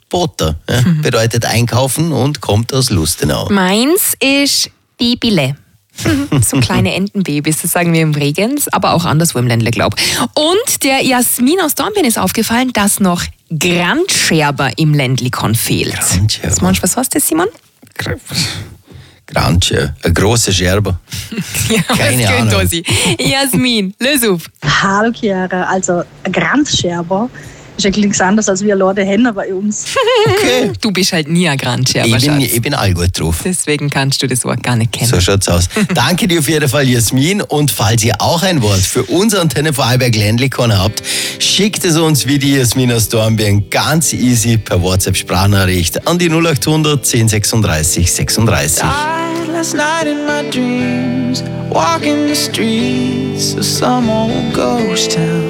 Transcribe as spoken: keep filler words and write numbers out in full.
Botter. Ja? Mhm. Bedeutet einkaufen und kommt aus Lustenau. Meins ist Bibile. So kleine Entenbabys, das sagen wir im Bregenz, aber auch anderswo im Ländle, glaub. Und der Jasmin aus Dornbirn ist aufgefallen, dass noch Grandscherber im Ländlikon fehlt. Grandscherber. Was meinst du, was heißt das, Simon? Grandscherber, ein großer Scherber. Ja, keine das Ahnung. könnte sein. Jasmin, löse auf. Hallo Chiara, also ein Grandscherber ist eigentlich nichts anderes als wir Leute Hände bei uns. Okay. Du bist halt nie ein Grandscherber, Ich bin, Schatz. ich bin all gut drauf. Deswegen kannst du das Wort gar nicht kennen. So schaut's aus. Danke dir auf jeden Fall, Jasmin. Und falls ihr auch ein Wort für unser Antenne Vorarlberg Ländlikon habt, schickt es uns wie die Jasmin aus Dornbirn ganz easy per WhatsApp-Sprachnachricht an die null acht hundert zehn sechsunddreißig sechsunddreißig. Last night in my dreams, walking the streets of some old ghost town.